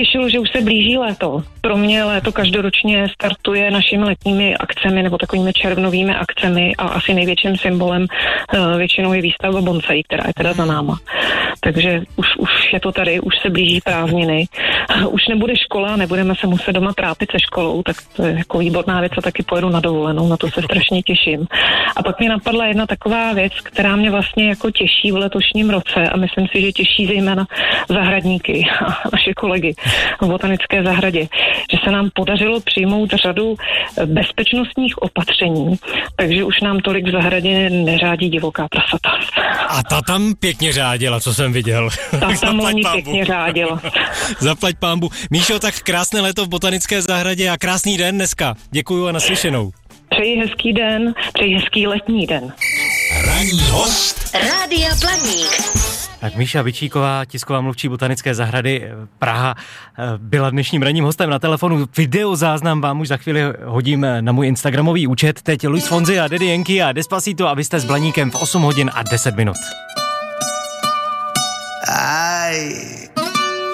Těšilo, že už se blíží léto. Pro mě léto každoročně startuje našimi letními akcemi nebo takovými červnovými akcemi a asi největším symbolem většinou je výstava Bonsai, která je teda za náma. Takže už je to tady, už se blíží prázdniny. Už nebude škola, nebudeme se muset doma trápit se školou, tak to je jako výborná věc a taky pojedu na dovolenou, na to se strašně těším. A pak mi napadla jedna taková věc, která mě vlastně jako těší v letošním roce a myslím si, že těší zejména zahradníky a naše kolegy v botanické zahradě, že se nám podařilo přijmout řadu bezpečnostních opatření, takže už nám tolik v zahradě neřádí divoká prasata. A ta tam pěkně řádila, co jsem viděl. Ta tam loni pěkně řádila. Zaplať pánbu. Míšo, tak krásné léto v botanické zahradě a krásný den dneska. Děkuju a naslyšenou. Přeji hezký den, přeji hezký letní den. Ranní host Rádia Blaník. Tak Míša Vičíková, tisková mluvčí botanické zahrady Praha, byla dnešním ranním hostem na telefonu. Videozáznam vám už za chvíli hodím na můj instagramový účet. Teď Luis Fonsi a Daddy Yankee a Despacito a vy jste s Blaníkem v 8 hodin a 10 minut. Ay.